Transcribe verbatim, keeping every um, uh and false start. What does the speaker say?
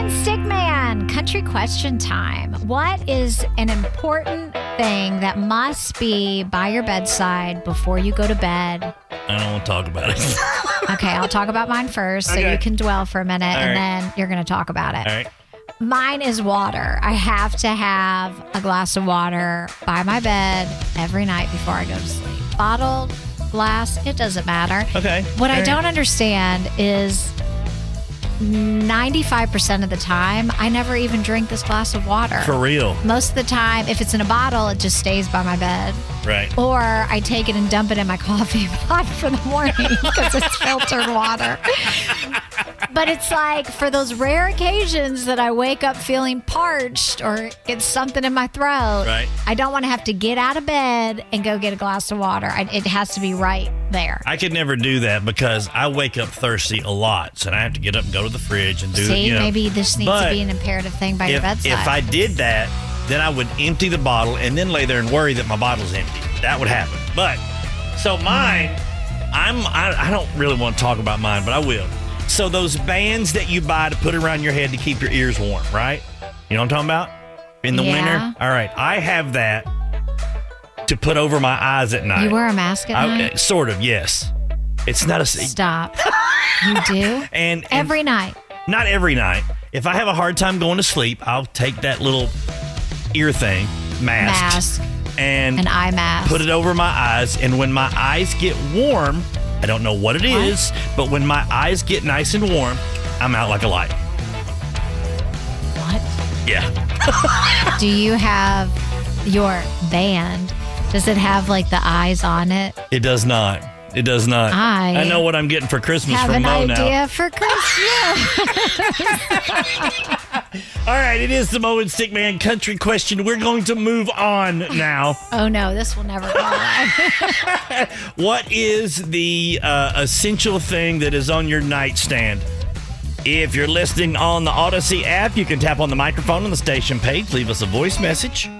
and Stickman, country question time. What is an important thing that must be by your bedside before you go to bed? I don't want to talk about it. Okay, I'll talk about mine first Okay. so you can dwell for a minute All and right. then you're going to talk about it. All right. Mine is water. I have to have a glass of water by my bed every night before I go to sleep. Bottled, glass, it doesn't matter. Okay. What All I right. don't understand is ninety-five percent of the time, I never even drink this glass of water. For real. Most of the time, if it's in a bottle, it just stays by my bed. Right. Or I take it and dump it in my coffee pot for the morning because it's filtered water. But it's like for those rare occasions that I wake up feeling parched or get something in my throat, Right. I don't want to have to get out of bed and go get a glass of water. I, it has to be right there. I could never do that because I wake up thirsty a lot. So I have to get up and go to the fridge and do See, you know. maybe this needs But to be an imperative thing by your if, bedside. if I did that, then I would empty the bottle and then lay there and worry that my bottle's empty. That would happen. But so mine, I'm I, I don't really want to talk about mine, but I will. So those bands that you buy to put around your head to keep your ears warm, right? You know what I'm talking about? In the Yeah. winter? All right. I have that to put over my eyes at night. You wear a mask at I, night? Sort of, yes. It's not a Stop. You do? and, and Every night. not every night. If I have a hard time going to sleep, I'll take that little ear thing, mask, Mask. and An eye mask. put it over my eyes. And when my eyes get warm, I don't know what it is, but when my eyes get nice and warm, I'm out like a light. What? Yeah. Do you have your band? Does it have like the eyes on it? It does not. It does not. I I know what I'm getting for Christmas Have from an Mo idea now. for Christmas. All right, it is the Mo and Stickman country question. We're going to move on now. Oh no, this will never go away. What is the uh, essential thing that is on your nightstand? If you're listening on the Odyssey app, you can tap on the microphone on the station page, leave us a voice message.